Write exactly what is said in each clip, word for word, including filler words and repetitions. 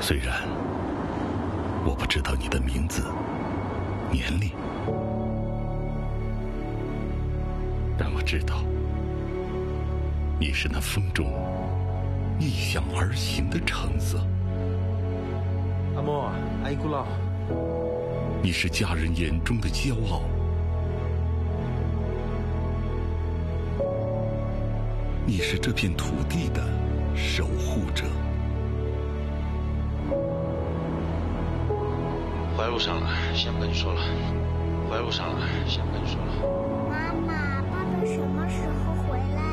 虽然我不知道你的名字、年龄，但我知道你是那风中逆向而行的橙色。 阿莫，阿姨姑老， 你是家人眼中的骄傲，你是这片土地的守护者。 回来路上了，先不跟你说了。回来路上了，先不跟你说了。 妈妈，爸爸什么时候回来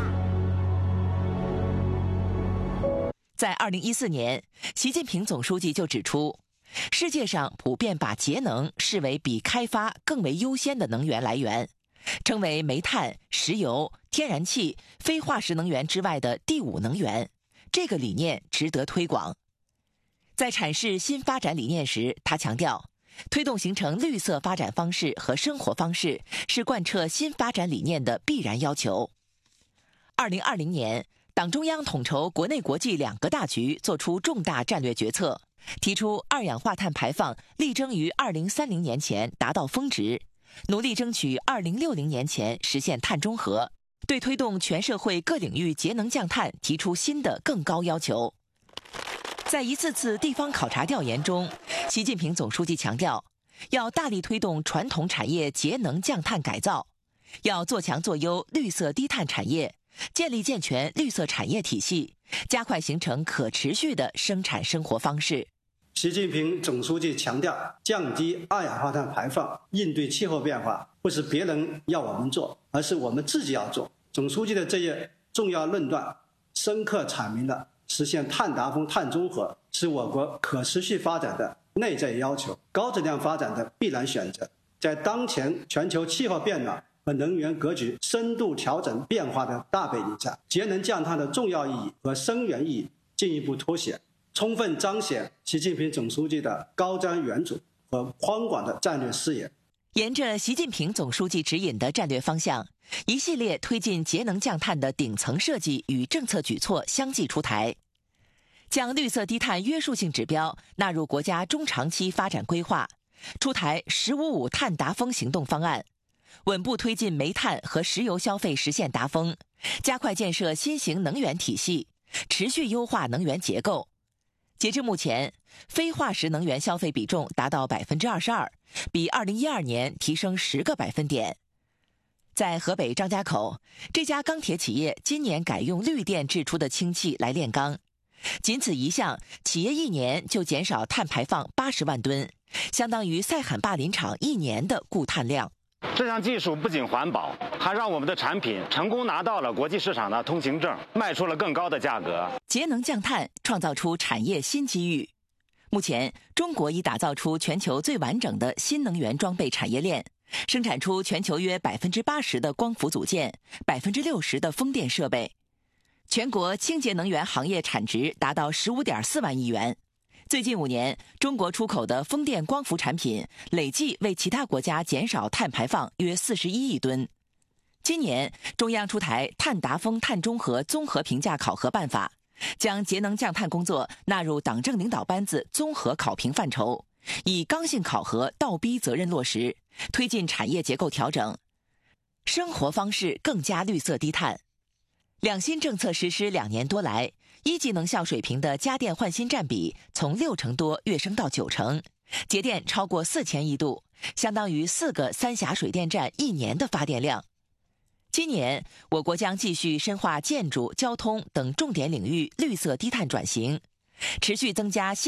呀？ 在二零一四年，习近平总书记就指出，世界上普遍把节能视为比开发更为优先的能源来源，称为煤炭、石油、天然气、非化石能源之外的第五能源。这个理念值得推广。在阐释新发展理念时，他强调，推动形成绿色发展方式和生活方式是贯彻新发展理念的必然要求。二零二零年，党中央统筹国内国际两个大局，作出重大战略决策，提出二氧化碳排放力争于二零三零年前达到峰值，努力争取二零六零年前实现碳中和，对推动全社会各领域节能降碳提出新的更高要求。在一次次地方考察调研中，习近平总书记强调，要大力推动传统产业节能降碳改造，要做强做优绿色低碳产业，建立健全绿色产业体系，加快形成可持续的生产生活方式。 习近平总书记强调，降低二氧化碳排放、应对气候变化，不是别人要我们做，而是我们自己要做。总书记的这一重要论断，深刻阐明了实现碳达峰、碳中和是我国可持续发展的内在要求，高质量发展的必然选择。在当前全球气候变暖和能源格局深度调整变化的大背景下，节能降碳的重要意义和深远意义进一步凸显，充分彰显习近平总书记的高瞻远瞩和宽广的战略视野。 沿着习近平总书记指引的战略方向，一系列推进节能降碳的顶层设计与政策举措相继出台，将绿色低碳约束性指标纳入国家中长期发展规划，出台“十五五”碳达峰行动方案，稳步推进煤炭和石油消费实现达峰，加快建设新型能源体系，持续优化能源结构。截至目前，非化石能源消费比重达到 百分之二十二， 比二零一二年提升十个百分点。在河北张家口，这家钢铁企业今年改用绿电制出的氢气来炼钢，仅此一项，企业一年就减少碳排放八十万吨，相当于塞罕坝林场一年的固碳量。 这项技术不仅环保，还让我们的产品成功拿到了国际市场的通行证，卖出了更高的价格。 节能降碳创造出产业新机遇。目前，中国已打造出全球最完整的新能源装备产业链，生产出全球约 百分之八十 的光伏组件， 百分之六十 的风电设备。全国清洁能源行业产值达到 十五点四万亿元。最近五年，中国出口的风电光伏产品累计为其他国家减少碳排放约四十一亿吨。今年，中央出台碳达峰、碳中和综合评价考核办法，将节能降碳工作纳入党政领导班子综合考评范畴，以刚性考核倒逼责任落实，推进产业结构调整，生活方式更加绿色低碳。两新政策实施两年多来，一级能效水平的家电换新占比从六成多跃升到九成，节电超过四千亿度，相当于四个三峡水电站一年的发电量。今年，我国将继续深化建筑、交通等重点领域绿色低碳转型，持续增加新